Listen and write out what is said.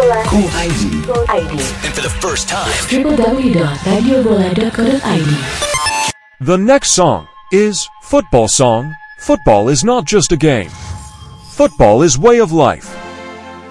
Radiobola.id. And for the first time, www.radiobola.co.id. The next song is Football Song. Football is not just a game. Football is way of life.